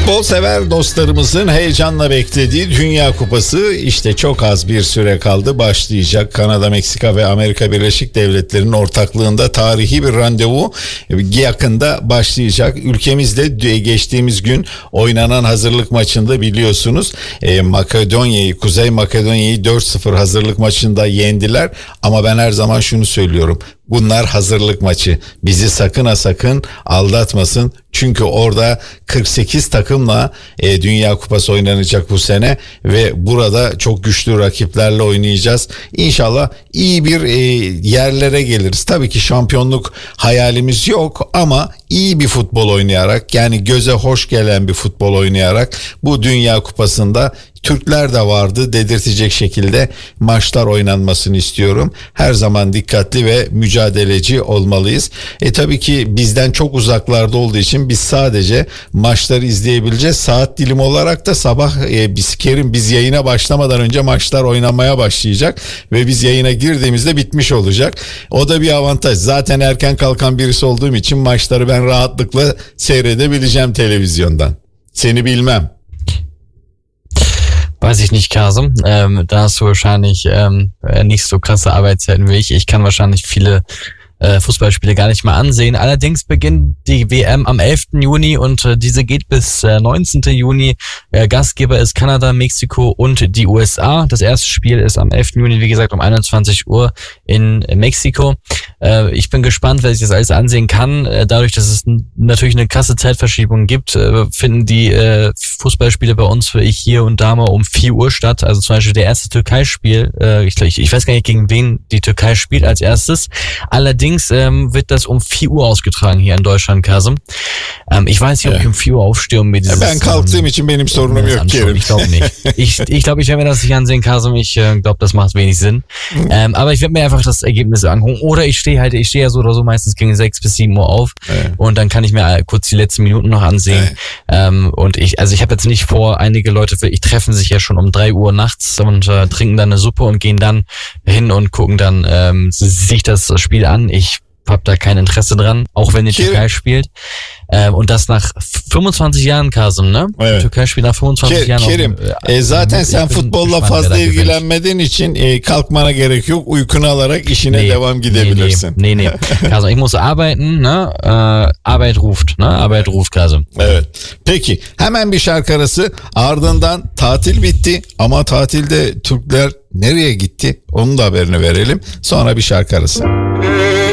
Futbol sever dostlarımızın heyecanla beklediği Dünya Kupası işte çok az bir süre kaldı, başlayacak. Kanada, Meksika ve Amerika Birleşik Devletleri'nin ortaklığında tarihi bir randevu yakında başlayacak. Ülkemizde geçtiğimiz gün oynanan hazırlık maçında biliyorsunuz Kuzey Makedonya'yı 4-0 hazırlık maçında yendiler. Ama ben her zaman şunu söylüyorum. Bunlar hazırlık maçı. Bizi sakın ha sakın aldatmasın. Çünkü orada 48 takımla Dünya Kupası oynanacak bu sene ve burada çok güçlü rakiplerle oynayacağız. İnşallah iyi bir yerlere geliriz. Tabii ki şampiyonluk hayalimiz yok ama iyi bir futbol oynayarak, yani göze hoş gelen bir futbol oynayarak bu Dünya Kupası'nda Türkler de vardı dedirtecek şekilde maçlar oynanmasını istiyorum. Her zaman dikkatli ve mücadeleci olmalıyız. Tabii ki bizden çok uzaklarda olduğu için biz sadece maçları izleyebileceğiz. Saat dilimi olarak da sabah biz yayına başlamadan önce maçlar oynanmaya başlayacak ve biz yayına girdiğimizde bitmiş olacak. O da bir avantaj. Zaten erken kalkan birisi olduğum için maçları ben rahatlıkla seyredebileceğim televizyondan. Seni bilmem. Weiß ich nicht, Kasım. Da hast du wahrscheinlich nicht so krasse Arbeitszeiten wie ich. Ich kann wahrscheinlich viele Fußballspiele gar nicht mal ansehen. Allerdings beginnt die WM am 11. Juni und diese geht bis 19. Juni. Gastgeber ist Kanada, Mexiko und die USA. Das erste Spiel ist am 11. Juni, wie gesagt, um 21 Uhr in Mexiko. Ich bin gespannt, wer sich das alles ansehen kann. Dadurch, dass es natürlich eine krasse Zeitverschiebung gibt, finden die Fußballspiele bei uns für ich hier und da mal um 4 Uhr statt. Also zum Beispiel der erste Türkei-Spiel. Ich weiß gar nicht, gegen wen die Türkei spielt als erstes. Allerdings wird das um 4 Uhr ausgetragen hier in Deutschland, Kasım. Ich weiß nicht, ob ich um 4 Uhr aufstehe und mir dieses... Ben kalktığım için benim sorunum yok Kerim. Ich glaube nicht. Ich glaube, ich werde mir das nicht ansehen, Kasım. Ich glaube, das macht wenig Sinn. Aber ich werde mir einfach das Ergebnis angucken. Oder ich stehe ja so oder so meistens gegen 6 bis 7 Uhr auf. Und dann kann ich mir kurz die letzten Minuten noch ansehen. Und ich habe jetzt nicht vor, einige Leute treffen sich ja schon um 3 Uhr nachts und trinken dann eine Suppe und gehen dann hin und gucken dann sich das Spiel an. Ich habe da kein Interesse dran, auch wenn die Türkei spielt. Und das nach 25 Jahren, Kasım, ne? Evet. Die Türkei spielt nach 25 Jahren. Kerim, zaten sen futbolla fazla ilgilenmediğin için kalkmana gerek yok. Uykunu alarak işine devam gidebilirsin. Nee. Kasım, ich muss arbeiten, ne? Arbeit ruft, ne? Arbeit ruft, Kasım. Evet. Peki, hemen bir şarkı arası. Ardından tatil bitti ama tatilde Türkler nereye gitti? Onun da haberini verelim. Sonra bir şarkı arası.